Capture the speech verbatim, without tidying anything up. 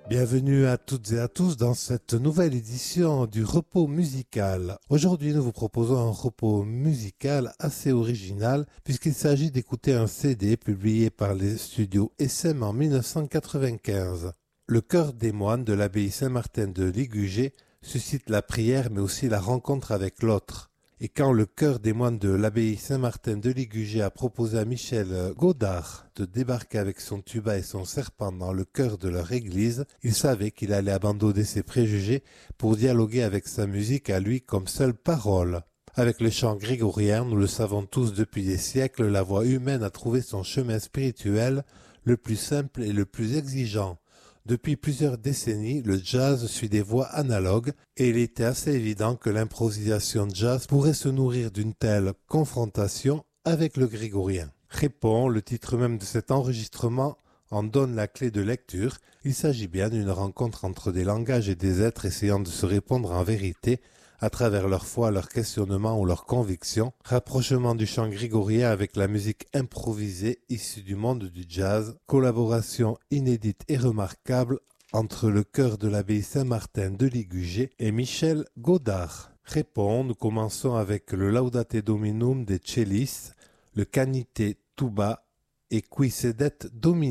Bienvenue à toutes et à tous dans cette nouvelle édition du repos musical. Aujourd'hui, nous vous proposons un repos musical assez original puisqu'il s'agit d'écouter un C D publié par les studios S M en mille neuf cent quatre-vingt-quinze. Le chœur des moines de l'abbaye Saint-Martin de Ligugé suscite la prière mais aussi la rencontre avec l'autre. Et quand le chœur des moines de l'abbaye Saint-Martin de Ligugé a proposé à Michel Godard de débarquer avec son tuba et son serpent dans le chœur de leur église, il savait qu'il allait abandonner ses préjugés pour dialoguer avec sa musique à lui comme seule parole. Avec le chant grégorien, nous le savons tous depuis des siècles, la voix humaine a trouvé son chemin spirituel le plus simple et le plus exigeant. Depuis plusieurs décennies, le jazz suit des voies analogues et il était assez évident que l'improvisation jazz pourrait se nourrir d'une telle confrontation avec le grégorien. Répond, le titre même de cet enregistrement en donne la clé de lecture. Il s'agit bien d'une rencontre entre des langages et des êtres essayant de se répondre en vérité à travers leur foi, leurs questionnements ou leurs convictions, rapprochement du chant grégorien avec la musique improvisée issue du monde du jazz, collaboration inédite et remarquable entre le chœur de l'abbaye Saint-Martin de Ligugé et Michel Godard. Répond, nous commençons avec le Laudate Dominum des Cellis, le Canite Tuba et Qui Sedet Domini.